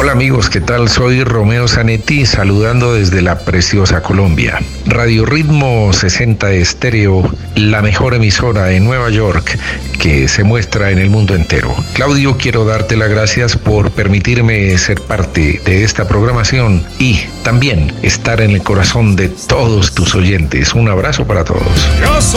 Hola amigos, ¿qué tal? Soy Romeo Zanetti, saludando desde la preciosa Colombia. Radio Ritmo 60 Estéreo, la mejor emisora en Nueva York que se muestra en el mundo entero. Claudio, quiero darte las gracias por permitirme ser parte de esta programación y también estar en el corazón de todos tus oyentes. Un abrazo para todos.